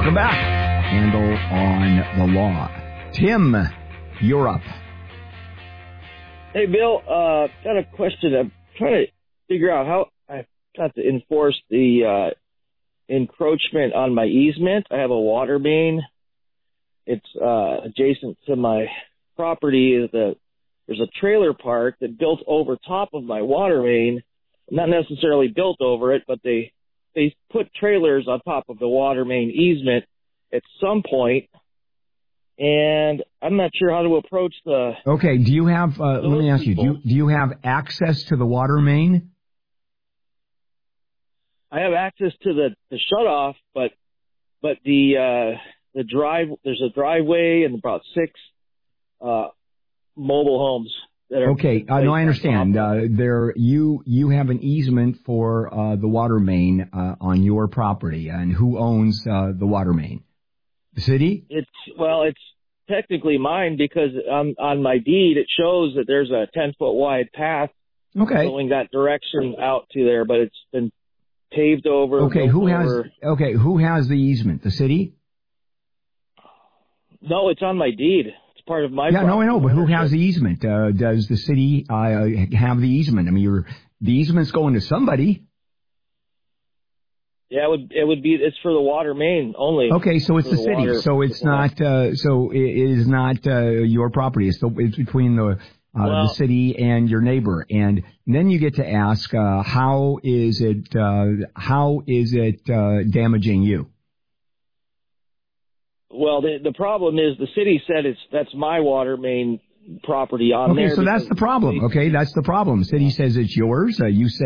Welcome back. Handle on the law. Tim, you're up. Hey, Bill, got a question. I'm trying to figure out how I've got to enforce the encroachment on my easement. I have a water main. It's adjacent to my property. There's a trailer park that built over top of my water main. Not necessarily built over it, but they put trailers on top of the water main easement at some point, and I'm not sure how to approach the... Okay, do you have, let me ask you, do you have access to the water main? I have access to the shutoff, but the there's a driveway and about 6 mobile homes that are... Okay, no, I understand. You have an easement for the water main on your property, and who owns the water main? The city? It's technically mine because on my deed it shows that there's a 10-foot wide path going that direction out to there, but it's been paved over. Okay, who has the easement? The city? No, it's on my deed. It's part of my property. No, I know, but who has the easement? Does the city have the easement? I mean, the easement's going to somebody. Yeah, it would be. It's for the water main only. Okay, so it's the city. Water, so it's not. So it is not your property. It's between the city and your neighbor. And then you get to ask, how is it damaging you? Well, the problem is the city said that's my water main property on there. Okay, so that's the problem. Okay, that's the problem. City says it's yours. You say